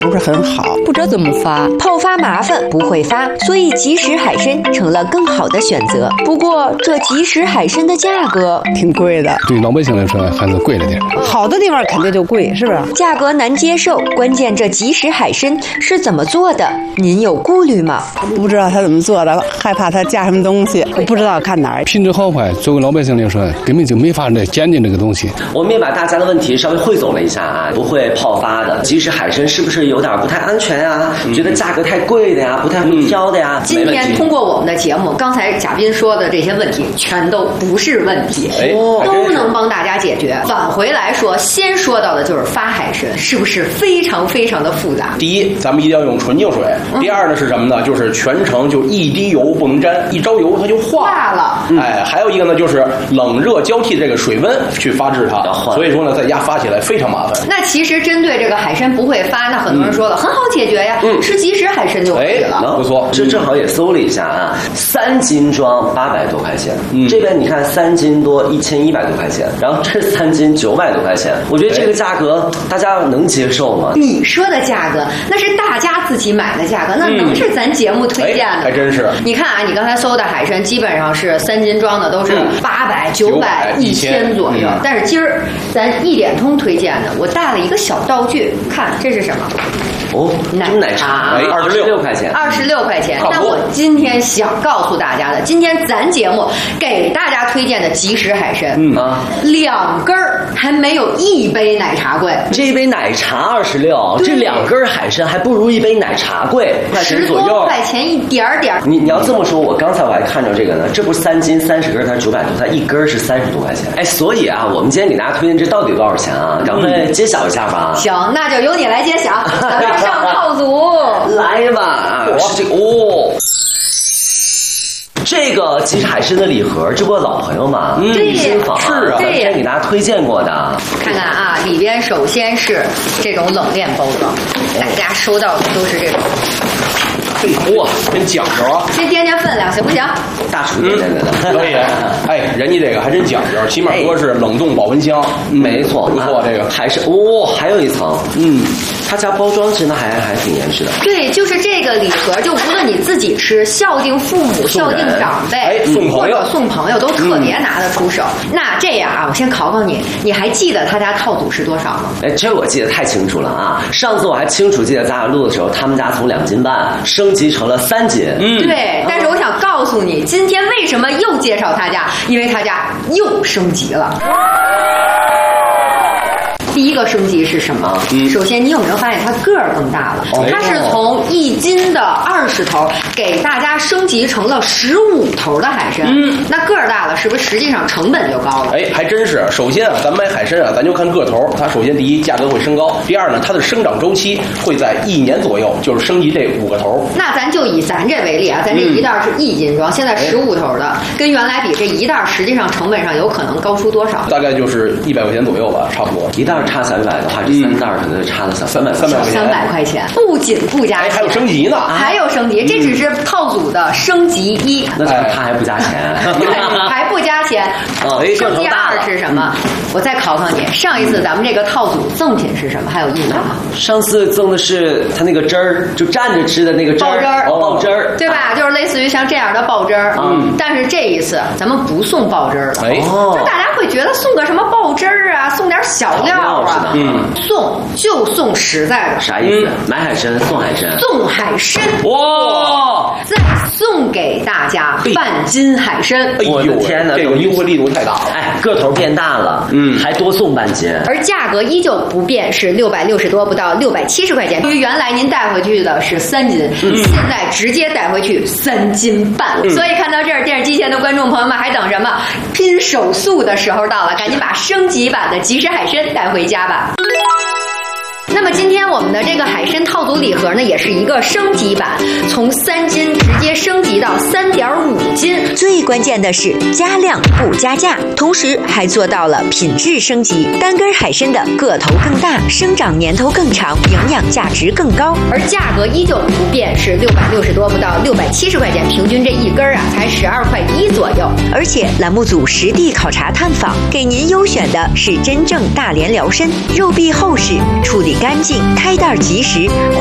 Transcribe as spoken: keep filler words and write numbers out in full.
不是很好， 不知道怎么发，泡发麻烦，不会发，所以即食海参成了更好的选择。不过这即食海参的价格挺贵的， 对老百姓来说还是贵了点。 好的地方肯定就贵，是不是？ 价格难接受，关键这即食海参是怎么做的？您有顾虑吗？ 不知道他怎么做的，害怕他加什么东西，不知道看哪儿。 品质好坏，作为老百姓来说，根本就没法来鉴定这个东西。 我们也把大家的问题稍微汇总了一下啊，不会泡发的即食海参是不是有点不太安全啊？嗯、觉得价格太贵的呀，不太会挑的呀？嗯、 今天通过我们的节目，刚才嘉宾说的这些问题全都不是问题， 哦、 都能帮大家解决。返回来说，先说到的就是发海参，是不是非常非常的复杂？ 第一，咱们一定要用纯净水。第二呢是什么呢？就是全程就一滴油不能沾，一着油它就化化了。 哎，还有一个呢就是冷热交替的这个水温去发制它，所以说呢在家发起来非常麻烦。 那其实针对这个海参不会发，那很多人说了、嗯、很好解决呀，嗯、吃即食海参就可以了。 哎、 不错， 这正好也搜了一下啊，三斤装八百多块钱，嗯、这边你看三斤多一千一百多块钱，然后这三斤九百多块钱，我觉得这个价格大家能接受吗？ 你说的价格那是大家自己买的价格，那能是咱节目推荐的？ 哎、还真是。 你看啊，你刚才搜的海参基本上是三斤装的，都是八百、九百、一千左右。但是今儿咱一点通推荐的，我带了一个小道具，看这是什么？ 哦， 奶奶茶，哎，二十六块钱， 二十六块钱。那我今天想告诉大家的，今天咱节目给大家推荐的即食海参，嗯啊，两根儿还没有一杯奶茶贵。 这一杯奶茶二十六，这两根海参还不如一杯奶茶贵， 十多块钱一点点。 你你要这么说，我刚才我还看着这个呢，这不是三斤三十根，它九百多，它一根是三十多块钱。哎，所以啊，我们今天给大家推荐这到底多少钱啊？赶快揭晓一下吧。 行，那就由你来揭晓。咱们上套组来吧，是这个哦。这个即食海参的礼盒，这不老朋友嘛， 嗯， 新坊是啊， 之前给大家推荐过的。 看看啊，里边首先是这种冷链包装，大家收到的都是这种。 哇，真讲究啊！ 先掂掂分量，行不行？ 大厨掂掂的， 可以。哎，人家这个还真讲究，起码说是冷冻保温箱， 没错， 不错。这个还是哦，还有一层，嗯，他家包装真的还还挺严实的。 对，就是这个礼盒，就无论你自己吃，孝敬父母、孝敬长辈， 哎，送朋友、 送朋友都特别拿得出手。嗯、那这样啊，我先考考你，你还记得他家套组是多少吗？ 哎，这我记得太清楚了啊！上次我还清楚记得咱俩录的时候，他们家从两斤半升级成了三斤。 嗯，对。但是我想告诉你，今天为什么又介绍他家？因为他家又升级了。第一个升级是什么？嗯、首先，你有没有发现它个儿更大了？哦、它是从一斤的二十头给大家升级成了十五头的海参。嗯，那个儿大了，是不是实际上成本就高了？ 哎，还真是。首先啊，咱买海参啊，咱就看个头。它首先第一价格会升高，第二呢，它的生长周期会在一年左右，就是升级这五个头。 那咱就以咱这为例啊，咱这一袋是一斤装，嗯、现在十五头的，跟原来比，这一袋实际上成本上有可能高出多少？ 大概就是一百块钱左右吧，差不多。 一袋差三百的话，这三袋可能就差了小三百三百块钱。 三百块钱，不仅不加钱， 还有升级呢， 还有升级，这只是套组的升级一。 那他还不加钱， 还不加钱。升级二是什么？我再考考你，上一次咱们这个套组赠品是什么？还有印象吗？ 上次赠的是他那个汁儿，就蘸着吃的那个汁儿， 爆汁儿， 爆汁儿， 对吧？就是类似于像这样的爆汁儿。嗯，但是这一次咱们不送爆汁儿了。哎，就大家会觉得送个什么爆汁儿啊，送点小料啊，嗯，送就送实在的。 啥意思？买海参送海参， 送海参。 哇！ 再送给大家半斤海参。 我的天哪， 这个优惠力度太大了。 哎，个头变大了，嗯，还多送半斤， 而价格依旧不变，是六百六十多，不到六百七十块钱。因为原来您带回去的是三斤，嗯、现在直接带回去三斤半。嗯、所以看到这儿，电视机前的观众朋友们还等什么？拼手速的时候到了，赶紧把升级版的即食海参带回家吧。那么今天我们的这个海参套组礼盒呢，也是一个升级版，从三斤直接升级到三点五斤。 最关键的是加量不加价，同时还做到了品质升级。单根海参的个头更大，生长年头更长，营养价值更高， 而价格依旧不变，是六百六十多，不到六百七十块钱，平均这一根啊才十二块一左右。 而且栏目组实地考察探访，给您优选的是真正大连辽参，肉壁厚实，处理干净，开袋及时。